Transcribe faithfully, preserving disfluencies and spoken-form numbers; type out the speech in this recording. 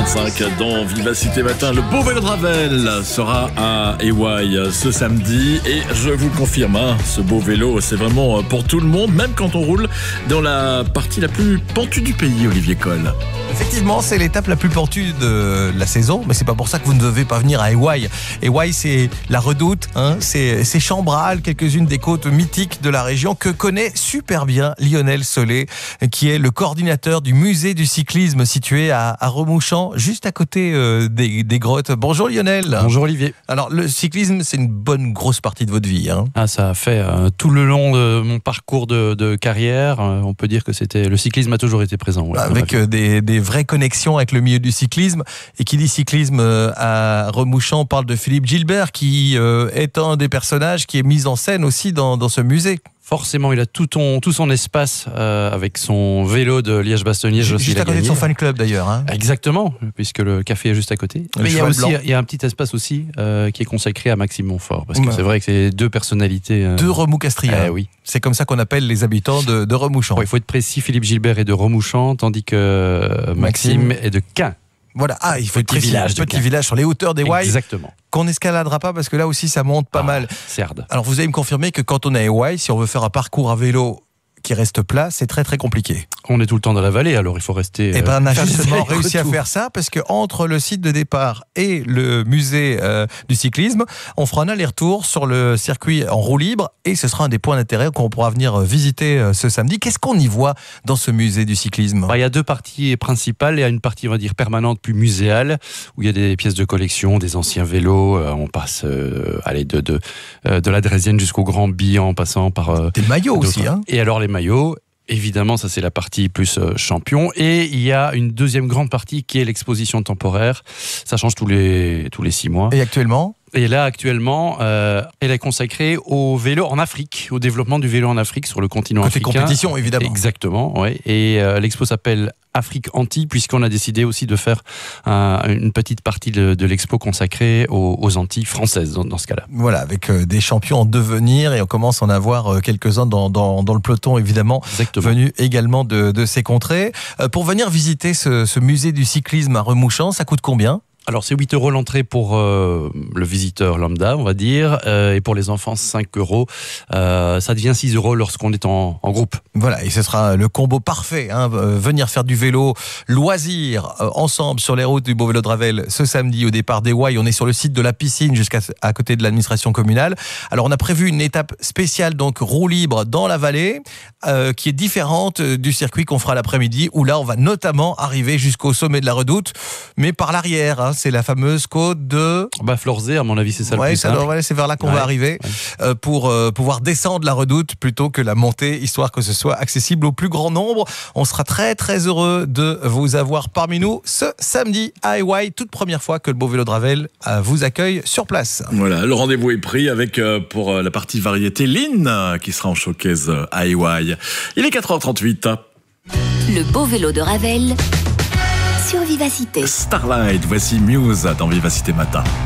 trente-cinq dans Vivacité Matin. Le beau vélo de Ravel sera à Hawaï ce samedi et je vous confirme, hein, ce beau vélo, c'est vraiment pour tout le monde, même quand on roule dans la partie la plus pentue du pays, Olivier Coll. Effectivement, c'est l'étape la plus pentue de la saison, mais c'est pas pour ça que vous ne devez pas venir à Hawaï. Hawaï, c'est la Redoute, hein, c'est, c'est Chambrales, quelques-unes des côtes mythiques de la région que connaît super bien Lionel Solé, qui est le coordinateur du musée du cyclisme situé à, à Remouchamps, juste à côté euh, des, des grottes. Bonjour Lionel. Bonjour Olivier. Alors le cyclisme, c'est une bonne grosse partie de votre vie. Hein. Ah, ça a fait euh, tout le long de mon parcours de, de carrière. Euh, on peut dire que c'était le cyclisme a toujours été présent. Ouais, avec euh, des, des vraies connexions avec le milieu du cyclisme. Et qui dit cyclisme euh, à Remouchamps, on parle de Philippe Gilbert, qui euh, est un des personnages qui est mis en scène aussi dans, dans ce musée. Forcément, il a tout, ton, tout son espace euh, avec son vélo de Liège-Bastogne-Liège. Juste à côté de son fan club d'ailleurs. Hein. Exactement, puisque le café est juste à côté. Le Mais il y, a aussi, blanc. il y a un petit espace aussi euh, qui est consacré à Maxime Montfort. Parce que ouais. c'est vrai que c'est deux personnalités. Euh... Deux Remous-Castriens. Eh, oui. C'est comme ça qu'on appelle les habitants de, de Remouchamps. Ouais, il faut être précis, Philippe Gilbert est de Remouchamps, tandis que euh, Maxime, Maxime est de Caen. Voilà, ah, il faut être petit précis. village, petit village sur les hauteurs des Hawaï. Exactement. Qu'on n'escaladera pas parce que là aussi ça monte pas ah, mal. C'est hard. Alors vous allez me confirmer que quand on est à Hawaï, si on veut faire un parcours à vélo qui reste plat, c'est très très compliqué. On est tout le temps dans la vallée, alors il faut rester... Eh ben, on a euh, justement réussi à faire ça, parce que entre le site de départ et le musée euh, du cyclisme, on fera un aller-retour sur le circuit en roue libre, et ce sera un des points d'intérêt qu'on pourra venir visiter euh, ce samedi. Qu'est-ce qu'on y voit dans ce musée du cyclisme ? Bah, il y a deux parties principales, il y a une partie, on va dire, permanente, plus muséale, où il y a des pièces de collection, des anciens vélos, euh, on passe euh, allez, de, de, euh, de la Drésienne jusqu'au Grand Bi, en passant par... Euh, des maillots aussi, hein. Et alors les maillots, évidemment, ça c'est la partie plus euh, champion. Et il y a une deuxième grande partie qui est l'exposition temporaire. Ça change tous les, tous les six mois. Et actuellement ? Et là, actuellement, euh, elle est consacrée au vélo en Afrique, au développement du vélo en Afrique, sur le continent Côté africain. compétition, évidemment. Exactement, ouais. Et euh, l'expo s'appelle Afrique Antilles, puisqu'on a décidé aussi de faire un, une petite partie de, de l'expo consacrée aux, aux Antilles françaises, dans, dans ce cas-là. Voilà, avec euh, des champions en devenir, et on commence à en avoir euh, quelques-uns dans, dans, dans le peloton, évidemment, Exactement. venus également de, de ces contrées. Euh, pour venir visiter ce, ce musée du cyclisme à Remouchamps, ça coûte combien ? Alors c'est huit euros l'entrée pour euh, le visiteur lambda, on va dire, euh, et pour les enfants cinq euros. Euh, ça devient six euros lorsqu'on est en, en groupe. Voilà, et ce sera le combo parfait, hein, euh, venir faire du vélo, loisir, euh, ensemble sur les routes du Beau Vélo de Ravel ce samedi au départ d'Hawaï. On est sur le site de la piscine jusqu'à à côté de l'administration communale. Alors on a prévu une étape spéciale, donc roue libre dans la vallée, euh, qui est différente du circuit qu'on fera l'après-midi, où là on va notamment arriver jusqu'au sommet de la Redoute, mais par l'arrière, hein. C'est la fameuse côte de... Bah, Florzé, à mon avis, c'est ça ouais, le plus ça simple. doit, ouais, c'est vers là qu'on ouais, va arriver ouais. euh, pour euh, pouvoir descendre la Redoute plutôt que la montée, histoire que ce soit accessible au plus grand nombre. On sera très très heureux de vous avoir parmi nous ce samedi à Hawaï, toute première fois que le Beau Vélo de Ravel euh, vous accueille sur place. Voilà, le rendez-vous est pris avec euh, pour euh, la partie variété Lynn euh, qui sera en showcase euh, à Hawaï. Il est quatre heures trente-huit. Le Beau Vélo de Ravel sur Vivacité. Starlight, voici Muse dans Vivacité Matin.